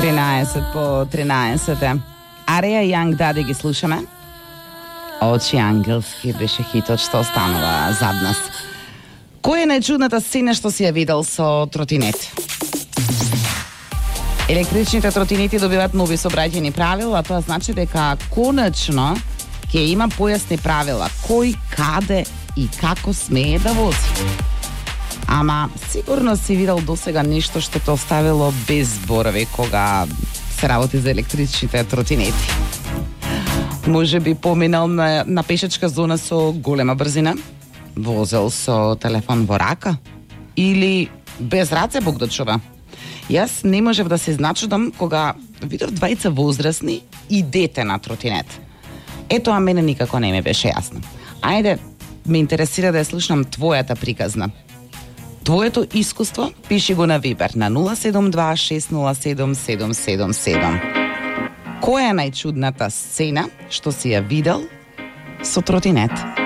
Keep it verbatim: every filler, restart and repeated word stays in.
тринаесет по тринаесет. Арија и Јанг Дади ги слушаме. Очи ангелски беше хитот што останува зад нас. Кој е најчудната сцена што си ја видел со тротинет? Електричните тротинети добиваат нови сообраќајни правила, а тоа значи дека конечно ќе има појасни правила кој, каде и како смее да вози. Ама сигурно си видел досега нешто што те оставило без зборови кога се работи за електричните тротинети. Може би поминал на, на пешачка зона со голема брзина, возел со телефон во рака или без раце Бог да чува. Јас не можев да се значудам кога видов двајца возрастни и дете на тротинет. Ето, а мене никако не ми беше јасно. Ајде, ме интересира да ја слушнам твојата приказна. Твоето искуство пиши го на Вибер на нула седум два шест нула седум седум седум седум. Која е најчудната сцена што си ја видел со тротинет?